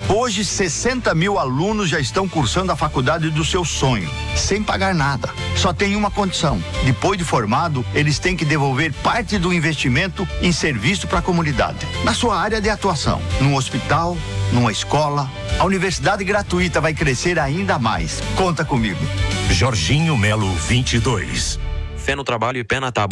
Hoje, 60 mil alunos já estão cursando a faculdade do seu sonho, sem pagar nada. Só tem uma condição: depois de formado, eles têm que devolver parte do investimento em serviço para a comunidade, na sua área de atuação, num hospital, numa escola. A universidade gratuita vai crescer ainda mais. Conta comigo. Jorginho Melo 22. Fé no trabalho e pé na tábua.